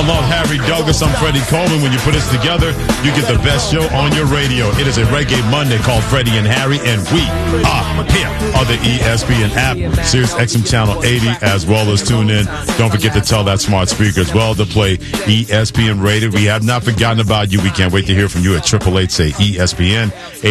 I love Harry Douglas. I'm Freddie Coleman. When you put us together, you get the best show on your radio. It is a Reggae Monday called Freddie and Harry, and we are here on the ESPN app, Sirius XM Channel 80, as well as tune in. Don't forget to tell that smart speaker as well to play ESPN Rated. We have not forgotten about you. We can't wait to hear from you at 888 say ESPN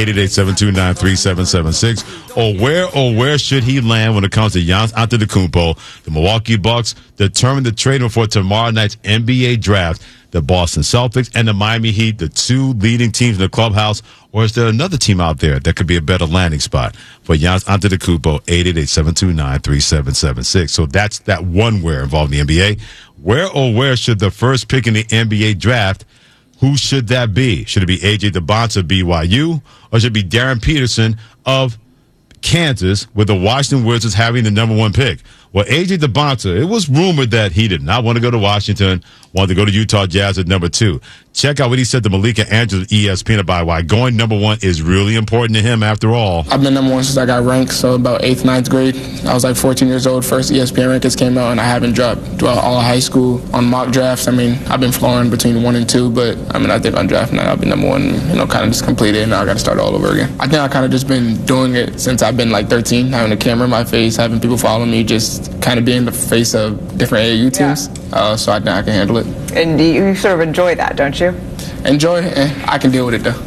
888-729-3776. Or where should he land when it comes to Giannis Antetokounmpo? The Milwaukee Bucks determined to trade him for tomorrow night's NBA draft. The Boston Celtics and the Miami Heat, the two leading teams in the clubhouse. Or is there another team out there that could be a better landing spot for Giannis Antetokounmpo? 888-729-3776. So that's that one where involving the NBA. Where should the first pick in the NBA draft, who should that be? Should it be A.J. DeBonta of BYU, or should it be Darren Peterson of Kansas, with the Washington Wizards having the number one pick? Well, A.J. DeBonta, it was rumored that he did not want to go to Washington, wanted to go to Utah Jazz at number 2. Check out what he said to Malika Andrews at ESPN about why going number 1 is really important to him after all. I've been number 1 since I got ranked, so about 8th, 9th grade. I was like 14 years old, first ESPN rankings came out, and I haven't dropped throughout all of high school on mock drafts. I mean, I've been flooring between 1 and 2, but I mean, I think on draft night I'll be number 1, kind of just complete it, and now I got to start all over again. I think I kind of just been doing it since I've been like 13, having a camera in my face, having people follow me, just kind of being the face of different AAU teams, so I think I can handle it. And you sort of enjoy that, don't you? Enjoy it, and I can deal with it, though.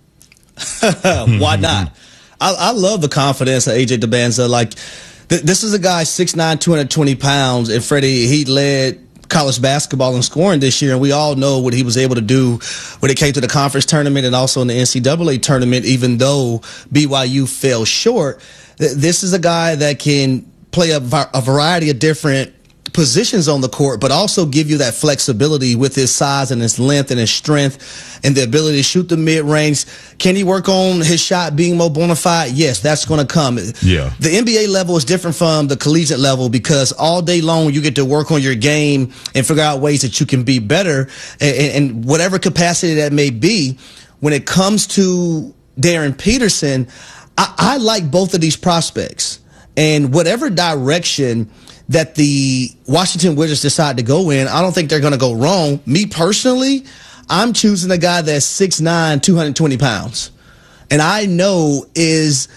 Why not? I love the confidence of A.J. DeBonta. Like, this is a guy 6'9", 220 pounds, and Freddie, he led college basketball in scoring this year, and we all know what he was able to do when it came to the conference tournament and also in the NCAA tournament, even though BYU fell short. This is a guy that can play a variety of different positions on the court, but also give you that flexibility with his size and his length and his strength and the ability to shoot the mid-range. Can he work on his shot being more bona fide? Yes, that's going to come. Yeah. The NBA level is different from the collegiate level because all day long you get to work on your game and figure out ways that you can be better in whatever capacity that may be. When it comes to Darren Peterson, I like both of these prospects. And whatever direction that the Washington Wizards decide to go in, I don't think they're going to go wrong. Me personally, I'm choosing a guy that's 6'9", 220 pounds. And I know is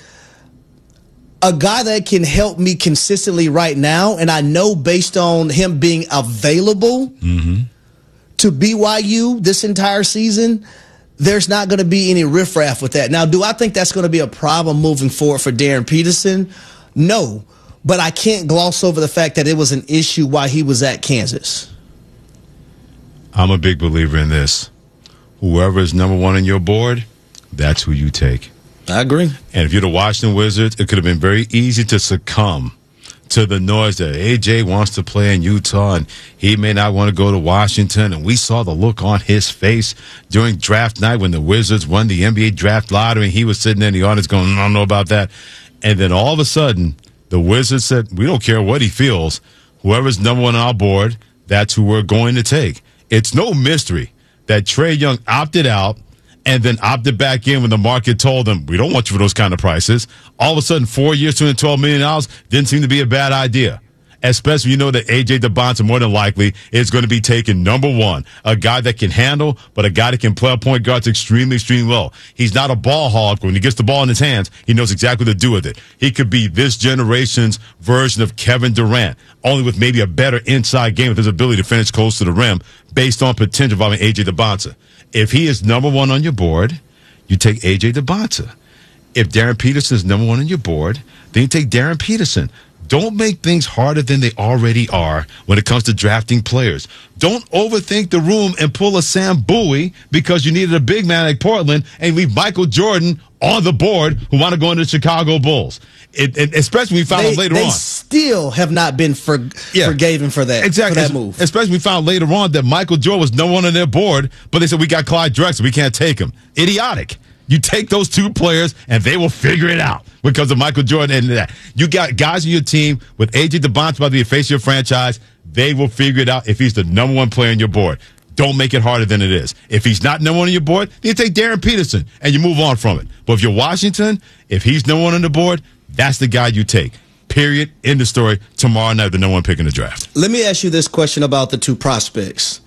a guy that can help me consistently right now. And I know based on him being available to BYU this entire season, there's not going to be any riffraff with that. Now, do I think that's going to be a problem moving forward for Darren Peterson? No. But I can't gloss over the fact that it was an issue while he was at Kansas. I'm a big believer in this. Whoever is number 1 on your board, that's who you take. I agree. And if you're the Washington Wizards, it could have been very easy to succumb to the noise that AJ wants to play in Utah and he may not want to go to Washington. And we saw the look on his face during draft night when the Wizards won the NBA draft lottery and he was sitting there in the audience going, I don't know about that. And then all of a sudden, the Wizards said, we don't care what he feels. Whoever's number 1 on our board, that's who we're going to take. It's no mystery that Trae Young opted out and then opted back in when the market told him, we don't want you for those kind of prices. All of a sudden, 4 years, $212 million didn't seem to be a bad idea. Especially, that A.J. DeBonta more than likely is going to be taken number 1, a guy that can handle, but a guy that can play point guards extremely, extremely well. He's not a ball hog. When he gets the ball in his hands, he knows exactly what to do with it. He could be this generation's version of Kevin Durant, only with maybe a better inside game with his ability to finish close to the rim based on potential involving A.J. DeBonta. If he is number 1 on your board, you take A.J. DeBonta. If Darren Peterson is number 1 on your board, then you take Darren Peterson. Don't make things harder than they already are when it comes to drafting players. Don't overthink the room and pull a Sam Bowie because you needed a big man like Portland and leave Michael Jordan on the board who want to go into the Chicago Bulls. Especially when we found out later on. They still have not been forgiven for that, exactly. For that move. Especially when we found later on that Michael Jordan was number 1 on their board, but they said, we got Clyde Drexler. We can't take him. Idiotic. You take those 2 players, and they will figure it out because of Michael Jordan and that. You got guys on your team with A.J. DeBonta about to be the face of your franchise. They will figure it out if he's the number 1 player on your board. Don't make it harder than it is. If he's not number 1 on your board, then you take Darren Peterson, and you move on from it. But if you're Washington, if he's number 1 on the board, that's the guy you take. Period. End of story. Tomorrow night, the number 1 pick in the draft. Let me ask you this question about the 2 prospects.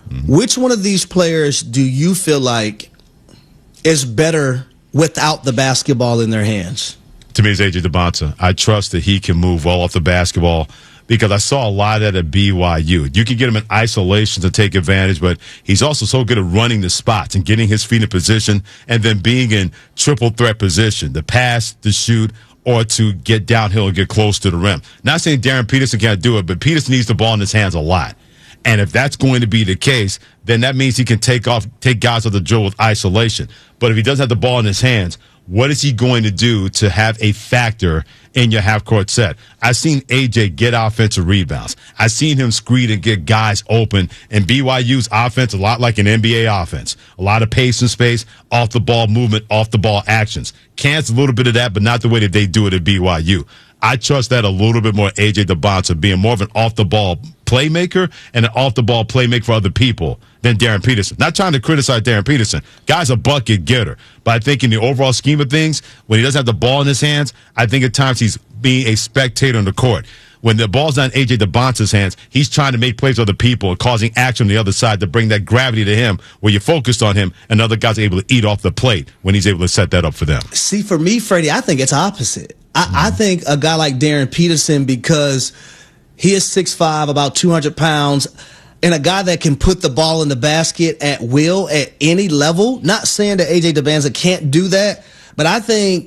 Which one of these players do you feel like is better without the basketball in their hands? To me, it's A.J. Debonta. I trust that he can move well off the basketball because I saw a lot of that at BYU. You can get him in isolation to take advantage, but he's also so good at running the spots and getting his feet in position and then being in triple threat position, to pass, to shoot, or to get downhill and get close to the rim. Not saying Darren Peterson can't do it, but Peterson needs the ball in his hands a lot. And if that's going to be the case, then that means he can take guys off the drill with isolation. But if he doesn't have the ball in his hands, what is he going to do to have a factor in your half-court set? I've seen A.J. get offensive rebounds. I've seen him screen and get guys open. And BYU's offense, a lot like an NBA offense. A lot of pace and space, off-the-ball movement, off-the-ball actions. Kansas, a little bit of that, but not the way that they do it at BYU. I trust that a little bit more A.J. Debonta being more of an off-the-ball playmaker and an off-the-ball playmaker for other people than Darren Peterson. Not trying to criticize Darren Peterson. Guy's a bucket getter. But I think in the overall scheme of things, when he doesn't have the ball in his hands, I think at times he's being a spectator on the court. When the ball's not in A.J. Debonta's hands, he's trying to make plays for other people and causing action on the other side to bring that gravity to him where you're focused on him and other guys are able to eat off the plate when he's able to set that up for them. See, for me, Freddie, I think it's opposite. I think a guy like Darren Peterson, because he is 6'5", about 200 pounds, and a guy that can put the ball in the basket at will at any level. Not saying that A.J. Debonta can't do that, but I think